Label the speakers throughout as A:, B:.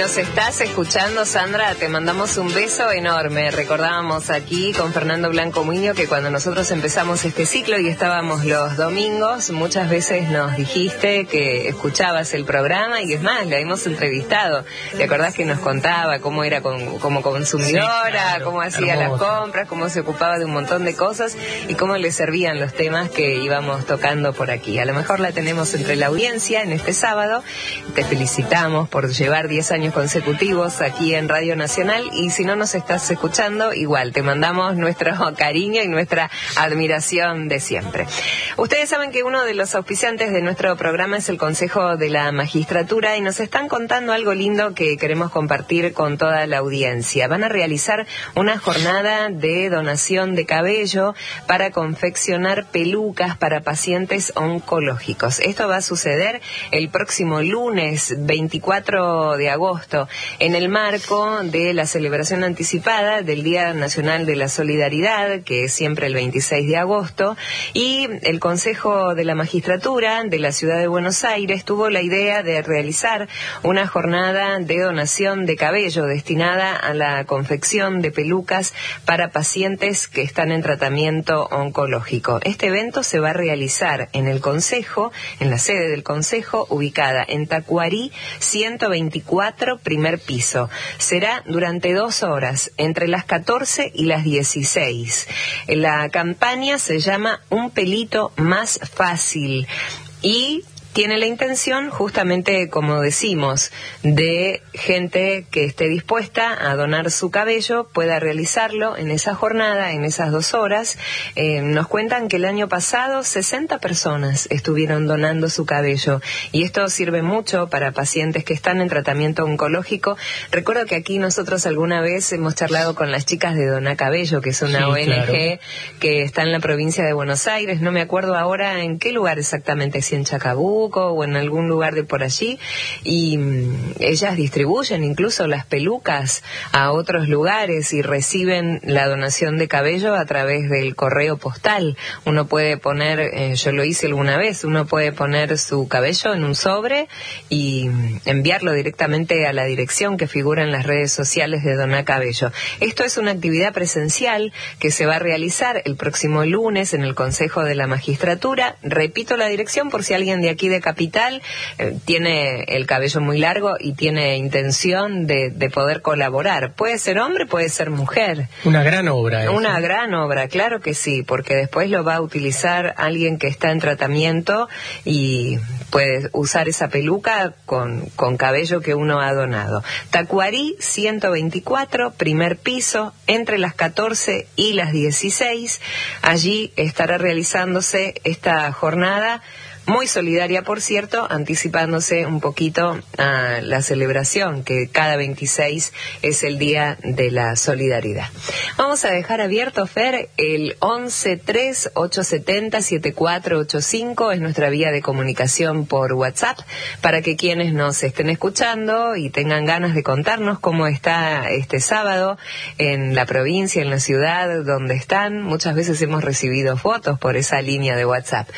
A: nos estás escuchando, Sandra, te mandamos un beso enorme. Recordábamos aquí con Fernando Blanco Muñoz que cuando nosotros empezamos este ciclo y estábamos los domingos, muchas veces nos dijiste que escuchabas el programa y es más, la hemos entrevistado. ¿Te acordás que nos contaba cómo era como consumidora, sí, claro, cómo hacía hermoso, las compras, cómo se ocupaba de un montón de cosas y cómo le servían los temas que íbamos tocando por aquí? A lo mejor la tenemos entre la audiencia en este sábado. Te felicitamos por llevar 10 años consecutivos aquí en Radio Nacional, y si no nos estás escuchando, igual te mandamos nuestro cariño y nuestra admiración de siempre. Ustedes saben que uno de los auspiciantes de nuestro programa es el Consejo de la Magistratura y nos están contando algo lindo que queremos compartir con toda la audiencia. Van a realizar una jornada de donación de cabello para confeccionar pelucas para pacientes oncológicos. Esto va a suceder el próximo lunes 24 de agosto en el marco de la celebración anticipada del Día Nacional de la Solidaridad, que es siempre el 26 de agosto, y el Consejo de la Magistratura de la Ciudad de Buenos Aires tuvo la idea de realizar una jornada de donación de cabello destinada a la confección de pelucas para pacientes que están en tratamiento oncológico. Este evento se va a realizar en el Consejo, en la sede del Consejo, ubicada en Tacuarí 124, primer piso. Será durante 2 horas, entre las 14 y las 16. La campaña se llama Un pelito más fácil y tiene la intención, justamente como decimos, de gente que esté dispuesta a donar su cabello, pueda realizarlo en esa jornada, en esas 2 horas. Nos cuentan que el año pasado 60 personas estuvieron donando su cabello y esto sirve mucho para pacientes que están en tratamiento oncológico. Recuerdo que aquí nosotros alguna vez hemos charlado con las chicas de Dona Cabello, que es una ONG, claro, que está en la provincia de Buenos Aires. No me acuerdo ahora en qué lugar exactamente, si en Chacabuco o en algún lugar de por allí, y ellas distribuyen incluso las pelucas a otros lugares y reciben la donación de cabello a través del correo postal. Uno puede poner, yo lo hice alguna vez, uno puede poner su cabello en un sobre y enviarlo directamente a la dirección que figura en las redes sociales de Dona Cabello. Esto es una actividad presencial que se va a realizar el próximo lunes en el Consejo de la Magistratura. Repito la dirección por si alguien de aquí de Capital tiene el cabello muy largo y tiene intención de poder colaborar. Puede ser hombre, puede ser mujer.
B: Una gran obra eso.
A: Una gran obra, claro que sí, porque después lo va a utilizar alguien que está en tratamiento y puede usar esa peluca con cabello que uno ha donado. Tacuarí 124, primer piso, entre las 14 y las 16. Allí estará realizándose esta jornada, muy solidaria, por cierto, anticipándose un poquito a la celebración, que cada 26 es el Día de la Solidaridad. Vamos a dejar abierto, Fer, el 11-3-870-7485, es nuestra vía de comunicación por WhatsApp, para que quienes nos estén escuchando y tengan ganas de contarnos cómo está este sábado en la provincia, en la ciudad donde están. Muchas veces hemos recibido fotos por esa línea de WhatsApp.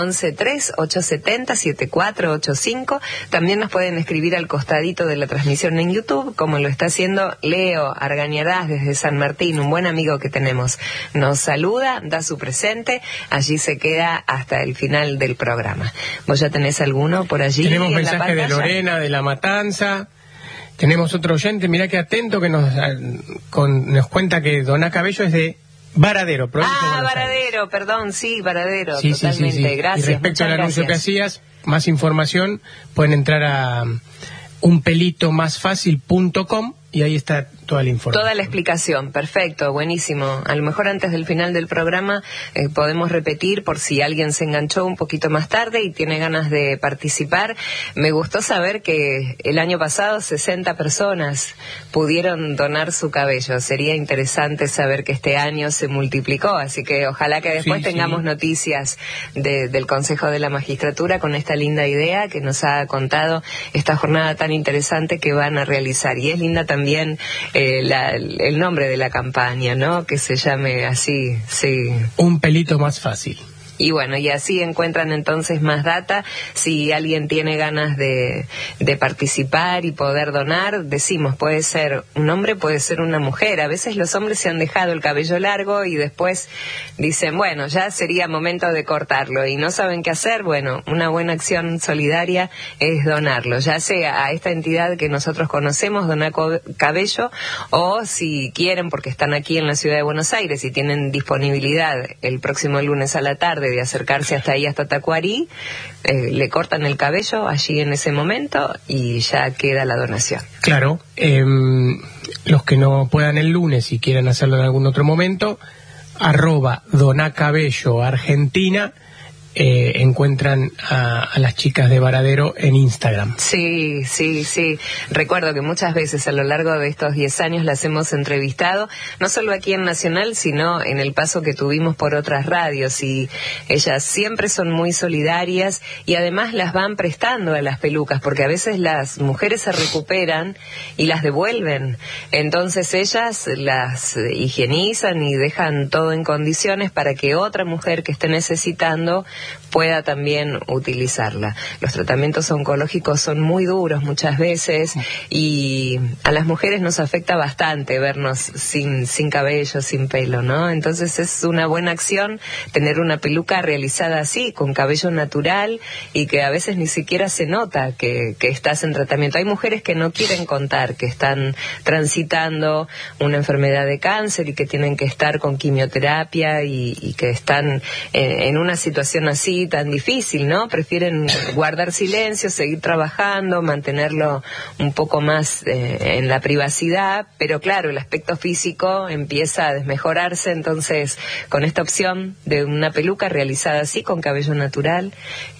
A: 11-3-870-7485. También nos pueden escribir al costadito de la transmisión en YouTube, como lo está haciendo Leo Argañarás desde San Martín, un buen amigo que tenemos. Nos saluda, da su presente, allí se queda hasta el final del programa. ¿Vos ya tenés alguno por allí?
B: Tenemos mensaje de Lorena de La Matanza. Tenemos otro oyente, mirá que atento, que nos cuenta que Dona Cabello es de Varadero, provincia de Buenos
A: Varadero,
B: Aires.
A: Perdón, sí, Varadero,
B: sí,
A: totalmente,
B: sí.
A: Gracias.
B: Y respecto al anuncio que hacías, más información, pueden entrar a unpelitomasfacil.com y ahí está toda la información.
A: Toda la explicación, perfecto, buenísimo. A lo mejor antes del final del programa podemos repetir, por si alguien se enganchó un poquito más tarde y tiene ganas de participar. Me gustó saber que el año pasado 60 personas pudieron donar su cabello. Sería interesante saber que este año se multiplicó, así que ojalá que después tengamos noticias del Consejo de la Magistratura con esta linda idea que nos ha contado esta jornada tan interesante que van a realizar. Y es linda también el nombre de la campaña, ¿no? Que se llame así, sí.
B: Un pelito más fácil.
A: Y bueno, y así encuentran entonces más data. Si alguien tiene ganas de participar y poder donar, decimos, puede ser un hombre, puede ser una mujer. A veces los hombres se han dejado el cabello largo y después dicen, bueno, ya sería momento de cortarlo y no saben qué hacer. Bueno, una buena acción solidaria es donarlo, ya sea a esta entidad que nosotros conocemos, Doná Cabello, o si quieren, porque están aquí en la ciudad de Buenos Aires y tienen disponibilidad el próximo lunes a la tarde de acercarse hasta ahí, hasta Tacuarí, le cortan el cabello allí en ese momento y ya queda la donación.
B: Claro, los que no puedan el lunes y quieran hacerlo en algún otro momento, @Donacabello Argentina, encuentran a las chicas de Varadero en Instagram.
A: Sí. Recuerdo que muchas veces a lo largo de estos 10 años las hemos entrevistado, no solo aquí en Nacional, sino en el paso que tuvimos por otras radios, y ellas siempre son muy solidarias y además las van prestando a las pelucas, porque a veces las mujeres se recuperan y las devuelven. Entonces ellas las higienizan y dejan todo en condiciones para que otra mujer que esté necesitando pueda también utilizarla. Los tratamientos oncológicos son muy duros muchas veces y a las mujeres nos afecta bastante vernos sin cabello, sin pelo, ¿no? Entonces es una buena acción tener una peluca realizada así, con cabello natural, y que a veces ni siquiera se nota que estás en tratamiento. Hay mujeres que no quieren contar que están transitando una enfermedad de cáncer y que tienen que estar con quimioterapia y que están en una situación así tan difícil, ¿no? Prefieren guardar silencio, seguir trabajando, mantenerlo un poco más en la privacidad, pero claro, el aspecto físico empieza a desmejorarse. Entonces, con esta opción de una peluca realizada así, con cabello natural,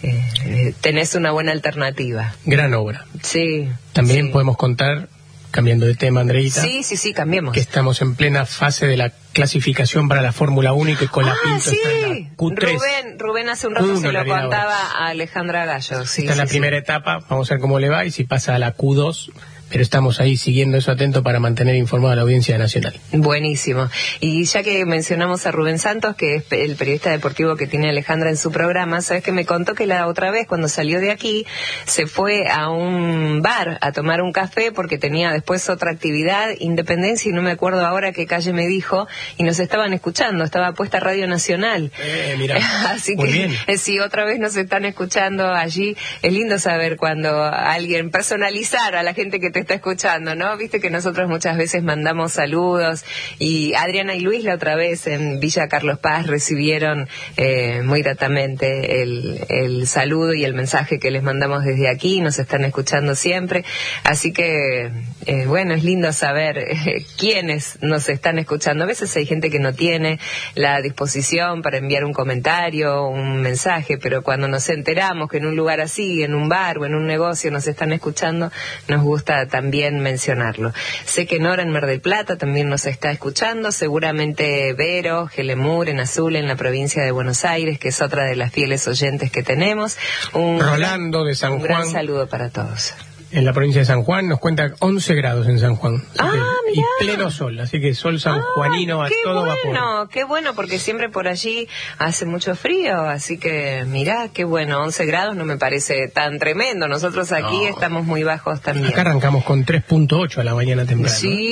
A: tenés una buena alternativa.
B: Gran obra.
A: Sí.
B: También podemos contar, cambiando de tema, Andreita.
A: Sí, cambiemos.
B: Que estamos en plena fase de la clasificación para la Fórmula 1 y que Colapinto está en la Q3.
A: Rubén hace un rato se lo contaba a Alejandra Gallo.
B: Está en la primera etapa, vamos a ver cómo le va y si pasa a la Q2. Pero estamos ahí siguiendo eso atento para mantener informada a la audiencia nacional.
A: Buenísimo. Y ya que mencionamos a Rubén Santos, que es el periodista deportivo que tiene Alejandra en su programa, sabes que me contó que la otra vez, cuando salió de aquí, se fue a un bar a tomar un café porque tenía después otra actividad, Independencia, y no me acuerdo ahora qué calle me dijo, y nos estaban escuchando, estaba puesta Radio Nacional.
B: Mirá,
A: así
B: muy
A: que
B: bien.
A: Si otra vez nos están escuchando allí, es lindo saber cuando alguien personalizar a la gente que te está escuchando, ¿no? Viste que nosotros muchas veces mandamos saludos, y Adriana y Luis la otra vez en Villa Carlos Paz recibieron muy gratamente el saludo y el mensaje que les mandamos desde aquí, nos están escuchando siempre, así que bueno, es lindo saber quiénes nos están escuchando. A veces hay gente que no tiene la disposición para enviar un comentario, un mensaje, pero cuando nos enteramos que en un lugar así, en un bar o en un negocio nos están escuchando, nos gusta también mencionarlo. Sé que Nora en Mar del Plata también nos está escuchando, seguramente Vero, Gelemur en Azul, en la provincia de Buenos Aires, que es otra de las fieles oyentes que tenemos.
B: Rolando de San Juan.
A: Un gran saludo para todos.
B: En la provincia de San Juan nos cuenta 11 grados en San Juan. Y pleno sol, así que sol sanjuanino a todo vapor.
A: Qué bueno, porque siempre por allí hace mucho frío, así que mirá, qué bueno, 11 grados no me parece tan tremendo. Nosotros aquí estamos muy bajos también.
B: Acá arrancamos con 3.8 a la mañana temprano.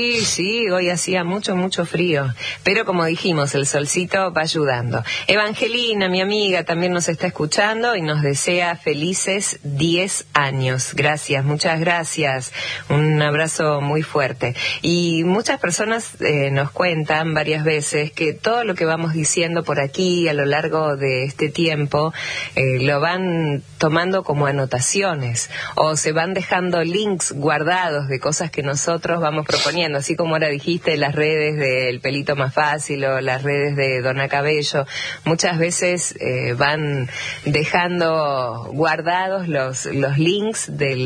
A: Sí, hoy hacía mucho frío, pero como dijimos, el solcito va ayudando. Evangelina, mi amiga, también nos está escuchando y nos desea felices 10 años. Gracias, muchas gracias, un abrazo muy fuerte. Y muchas personas nos cuentan varias veces que todo lo que vamos diciendo por aquí a lo largo de este tiempo lo van tomando como anotaciones o se van dejando links guardados de cosas que nosotros vamos proponiendo, así como ahora dijiste, las redes del Pelito Más Fácil o las redes de Doná Cabello. Muchas veces van dejando guardados los links de las sugerencias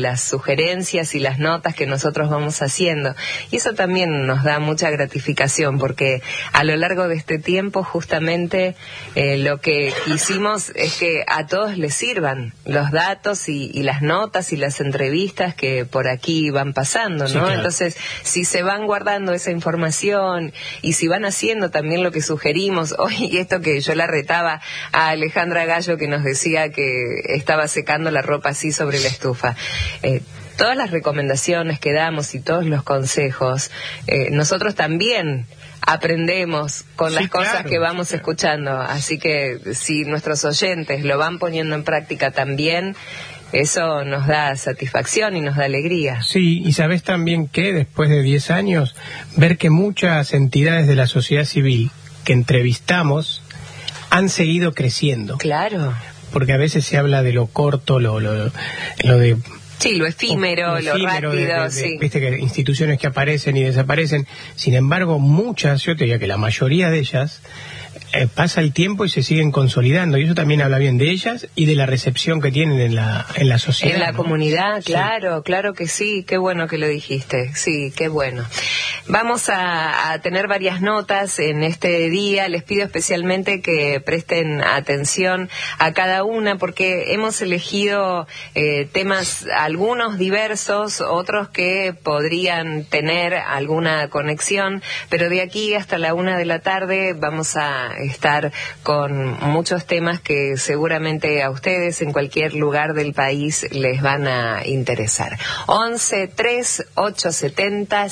A: sugerencias y las notas que nosotros vamos haciendo. Y eso también nos da mucha gratificación, porque a lo largo de este tiempo justamente lo que quisimos es que a todos les sirvan los datos y las notas y las entrevistas que por aquí van pasando, ¿no?
B: Sí, claro.
A: Entonces, si se van guardando esa información y si van haciendo también lo que sugerimos, hoy esto que yo la retaba a Alejandra Gallo, que nos decía que estaba secando la ropa así sobre la estufa. Todas las recomendaciones que damos y todos los consejos, nosotros también aprendemos con las cosas que vamos escuchando. Así que si nuestros oyentes lo van poniendo en práctica también, eso nos da satisfacción y nos da alegría.
B: Sí, y sabes también que después de 10 años, ver que muchas entidades de la sociedad civil que entrevistamos han seguido creciendo.
A: Claro.
B: Porque a veces se habla de lo corto, lo de...
A: Sí, lo efímero, lo rápido, sí.
B: Viste que instituciones que aparecen y desaparecen. Sin embargo, muchas, yo te diría que la mayoría de ellas, pasa el tiempo y se siguen consolidando. Y eso también habla bien de ellas y de la recepción que tienen en la sociedad.
A: En la comunidad,
B: Sí.
A: Claro que sí. Qué bueno que lo dijiste. Sí, qué bueno. Vamos a tener varias notas en este día. Les pido especialmente que presten atención a cada una, porque hemos elegido temas, algunos diversos, otros que podrían tener alguna conexión, pero de aquí hasta la 1:00 p.m. vamos a estar con muchos temas que seguramente a ustedes en cualquier lugar del país les van a interesar. 11 3 870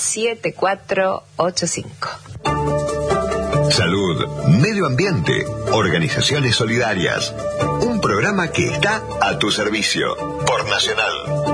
A: 7485.
C: Salud, medio ambiente, organizaciones solidarias. Un programa que está a tu servicio por Nacional.